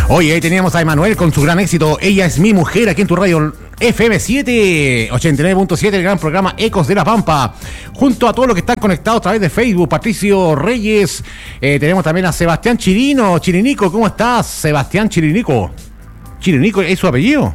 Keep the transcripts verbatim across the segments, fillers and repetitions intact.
Oye, ahí teníamos a Emanuel con su gran éxito, Ella es mi mujer, aquí en tu radio F M siete, ochenta y nueve punto siete, el gran programa Ecos de la Pampa. Junto a todos los que están conectados a través de Facebook, Patricio Reyes, eh, tenemos también a Sebastián Chirino, Chirinico, ¿cómo estás? Sebastián Chirinico. Chirinico, ¿es su apellido?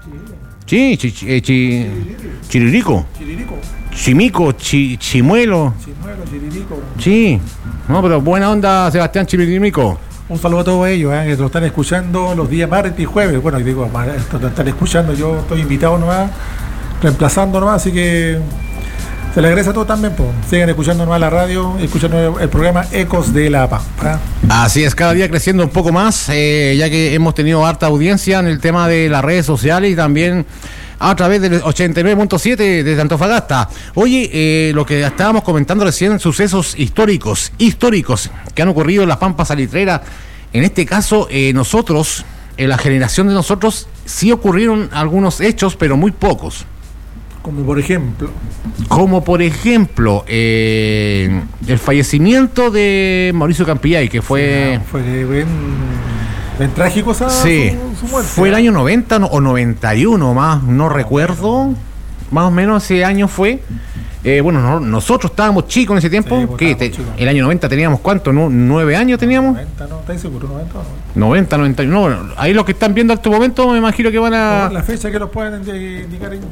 Sí, chi, chi, eh, chi, Chirinico. Chirinico. Chimico, chi, Chimuelo. Chimuelo, Chirinico. Sí, no, pero buena onda, Sebastián Chirinico. Un saludo a todos ellos, ¿eh? que lo están escuchando los días martes y jueves. Bueno, digo, lo están escuchando, yo estoy invitado nomás, reemplazando nomás, así que se les agradece a todos también, pues. Sigan escuchando nomás la radio, escuchando el programa Ecos de la Pampa. Así es, cada día creciendo un poco más, eh, ya que hemos tenido harta audiencia en el tema de las redes sociales y también a través del ochenta y nueve punto siete de Antofagasta. Oye, eh, lo que estábamos comentando recién, sucesos históricos, históricos que han ocurrido en las Pampas Salitreras. En este caso, eh, nosotros, en la generación de nosotros, sí ocurrieron algunos hechos, pero muy pocos. Como por ejemplo. Como por ejemplo, eh, el fallecimiento de Mauricio Campillay, que fue... Sí, fue bien, bien trágico esa, sí, su, su muerte. Fue el año noventa o noventa y uno más, no recuerdo. Más o menos ese año fue. Eh, bueno, no, nosotros estábamos chicos en ese tiempo. Sí, pues, ¿qué? Te, el año noventa teníamos ¿cuánto? ¿No? ¿Nueve años teníamos? noventa, ¿no? ¿Estás seguro? ¿noventa o no? noventa, noventa y uno. No, ahí los que están viendo a este momento me imagino que van a... La fecha que los pueden indicar ahí.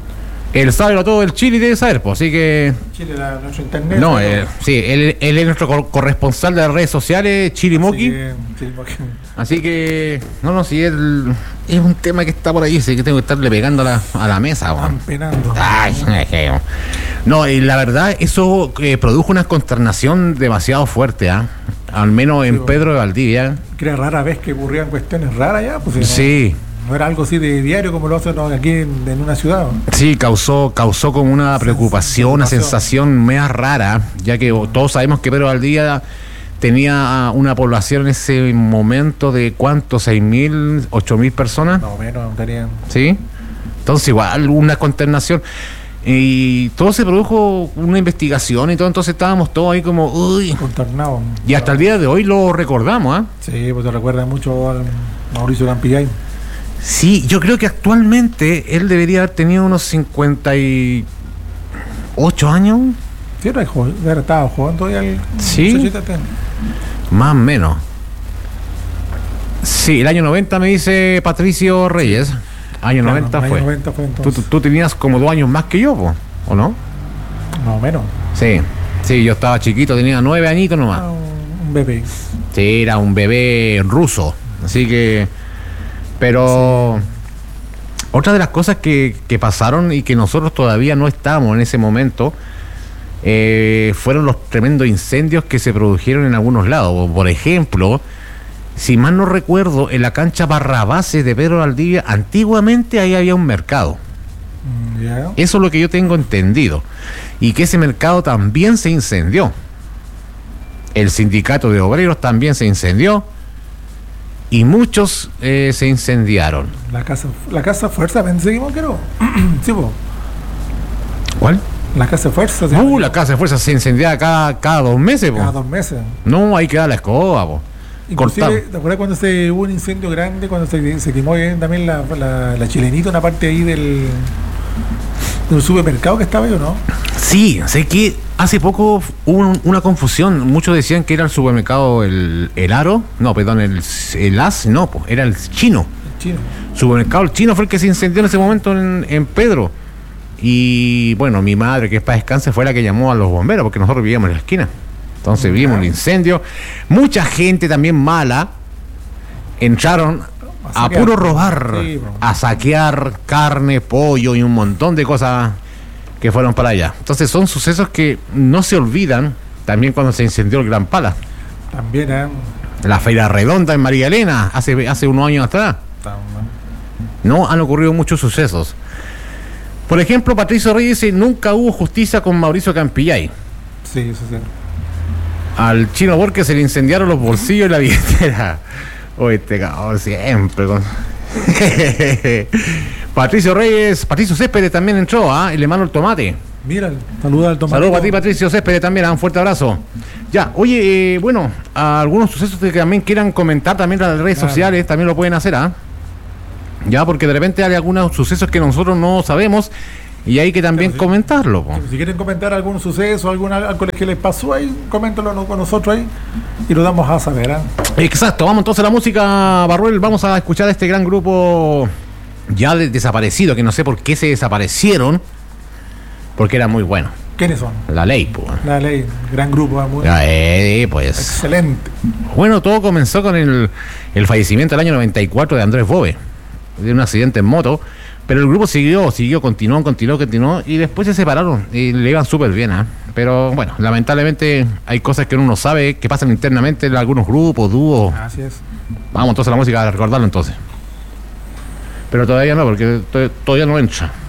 Él sabe todo del Chile y debe saber, pues, así que... Chile, la, nuestro internet. No, eh, sí, él, él es nuestro corresponsal de las redes sociales, Chirimoki. Así que, Chirimoki. Así que no, no, sí, él, es un tema que está por ahí, así que tengo que estarle pegando a la, a la mesa. Están penando. Ay, no, y la verdad, eso eh, produjo una consternación demasiado fuerte, ¿ah? ¿eh? Al menos en sí, Pedro de Valdivia. Creo rara vez que ocurrían cuestiones raras ya, pues. Sí. No, no era algo así de diario como lo hacen aquí en, en una ciudad, ¿no? Sí, causó causó como una preocupación, una sensación media rara, ya que todos sabemos que Pedro Valdivia tenía una población en ese momento de ¿cuánto? ¿seis mil, ocho mil personas? Más o menos tenían. Sí, entonces igual una consternación. Y todo se produjo una investigación y todo, entonces estábamos todos ahí como uy, consternados. Y hasta el día de hoy lo recordamos, ¿ah? ¿eh? Sí, pues te recuerda mucho al Mauricio Campillay. Sí, yo creo que actualmente él debería haber tenido unos cincuenta y ocho años. Sí, era joven, estaba joven todavía. El... Sí, más o menos. Sí, el año noventa me dice Patricio Reyes. Año claro, noventa fue. Año noventa fue entonces. ¿Tú, tú tenías como dos años más que yo, po, ¿o no? Más o menos. Sí, sí, yo estaba chiquito, tenía nueve añitos nomás. Ah, un bebé. Sí, era un bebé ruso, así que... Pero sí. Otra de las cosas que, que pasaron y que nosotros todavía no estábamos en ese momento eh, fueron los tremendos incendios que se produjeron en algunos lados. Por ejemplo, si mal no recuerdo, en la cancha Barrabases de Pedro Valdivia, antiguamente ahí había un mercado. Yeah. Eso es lo que yo tengo entendido. Y que ese mercado también se incendió. El sindicato de obreros también se incendió. Y muchos eh, se incendiaron. La casa, la casa Fuerza, seguimos que no. Sí, po. ¿Cuál? La casa Fuerza. Uh, no, la casa de Fuerza se incendiaba cada, cada dos meses, po. Cada dos meses. No, ahí queda la escoba, po. Inclusive, ¿te acuerdas cuando se hubo un incendio grande, cuando se, se quemó también la, la, la Chilenito, una parte ahí del, del supermercado que estaba ahí, ¿o no? Sí, sé que hace poco hubo un, una confusión. Muchos decían que era el supermercado el, el Aro, no, perdón, el, el As, no, pues, era el Chino. El Chino. Supermercado el Chino fue el que se incendió en ese momento en, en Pedro. Y bueno, mi madre, que es para descanse, fue la que llamó a los bomberos, porque nosotros vivíamos en la esquina. Entonces vimos el incendio. Mucha gente también mala entraron a, a puro robar, sí, a saquear carne, pollo y un montón de cosas que fueron para allá. Entonces son sucesos que no se olvidan. También cuando se incendió el Gran Pala. También, ¿eh? La Feria Redonda en María Elena, hace, hace unos años atrás. No han ocurrido muchos sucesos. Por ejemplo, Patricio Reyes dice, nunca hubo justicia con Mauricio Campillay. Sí, eso sí. Al Chino Borges se le incendiaron los bolsillos y la billetera. Oye, este cabrón siempre con... Patricio Reyes, Patricio Céspedes también entró, ¿ah? ¿eh? El hermano el tomate. Mira, saluda al tomate. Saludos para ti, Patricio Céspedes también, ¿eh? Un fuerte abrazo. Ya, oye, eh, bueno, algunos sucesos que también quieran comentar también en las redes claro. sociales, también lo pueden hacer, ¿ah? ¿eh? Ya, porque de repente hay algunos sucesos que nosotros no sabemos y hay que también claro, si, comentarlo. Po. Si quieren comentar algún suceso, algún algo que les pasó ahí, coméntalo con nosotros ahí y lo damos a saber. ¿eh? Exacto, vamos entonces a la música, Barruel, vamos a escuchar a este gran grupo ya de, desaparecido, que no sé por qué se desaparecieron, porque era muy bueno. ¿Quiénes son? La Ley, pues. La Ley, gran grupo. Muy eh, pues. Excelente. Bueno, todo comenzó con el, el fallecimiento del año noventa y cuatro de Andrés Bove, de un accidente en moto, pero el grupo siguió, siguió, continuó, continuó, continuó, y después se separaron, y le iban súper bien, ¿eh? Pero bueno, lamentablemente hay cosas que uno no sabe, que pasan internamente en algunos grupos, dúos. Así es. Vamos entonces a la música a recordarlo entonces. Pero todavía no, porque todavía no entra.